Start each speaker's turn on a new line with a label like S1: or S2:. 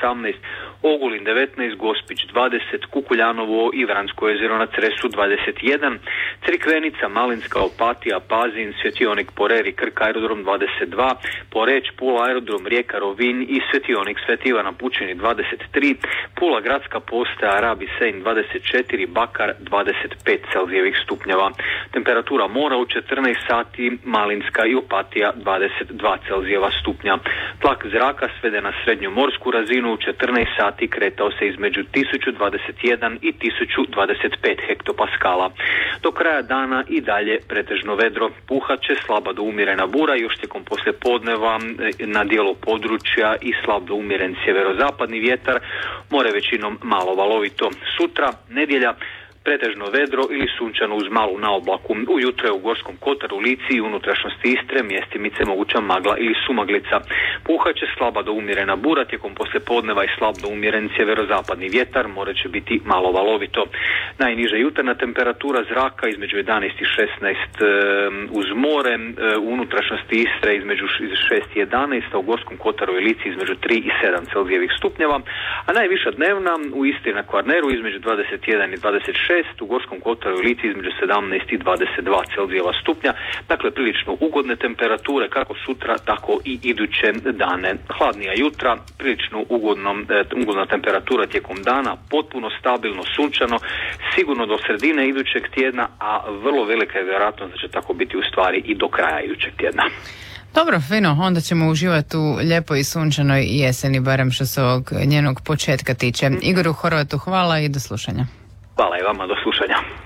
S1: 18, Ogulin 19, Gospić 20, Kukuljanovo i Vransko jezero na Cresu 21, Crikvenica, Malinska, Opatija, Pazin, Svjetionik, Porer i Krk aerodrom 22, Poreć, Pula aerodrom, Rijeka, Rovinj i Svjetionik Sveti Ivan na Pučini 23, Pula gradska postaja, Rabi Sejn 24, Bakar 25 Celzijevih stupnjeva. Temperatura mora u 14 sati, Malinska i Opatija 22 Celzijeva stupnja. Tlak zraka svede na srednju morsku razinu u 14 sati kretao se između 1021 i 1025 hektopaskala. Do kraja dana i dalje pretežno vedro, puhat će slaba do umjerena bura još tijekom poslijepodneva na dijelu područja i slab do umjeren sjeverozapadni vjetar, more većinom malo valovito. Sutra, nedjelja, pretežno vedro ili sunčano uz malu naoblaku. Ujutro je u Gorskom kotaru, Lici i unutrašnjosti Istre mjestimice moguća magla ili sumaglica. Puhaće slaba do umjerena bura, tijekom poslijepodneva i slab do umjeren sjeverozapadni vjetar, more će biti malo valovito. Najniža jutarnja temperatura zraka između 11 i 16 uz more, u unutrašnjosti Istre između 6 i 11, a u Gorskom kotaru i Lici između 3 i 7 Celzijevih stupnjeva, a najviša dnevna u Istri na Kvarneru između 21 i 26, u Gorskom kotaru i Lici između 17 i 22 Celzijeva stupnja, dakle prilično ugodne temperature kako sutra, tako i iduće dane. Hladnija jutra, prilično ugodna temperatura tijekom dana, potpuno stabilno, sunčano, sigurno do sredine idućeg tjedna, a vrlo velika je vjerojatnost da će tako biti u stvari i do kraja idućeg tjedna.
S2: Dobro, fino, onda ćemo uživati u lijepoj i sunčanoj jeseni, barem što se ovog njenog početka tiče. Igoru Horvatu hvala i do slušanja.
S1: Hvala i vama, do slušanja.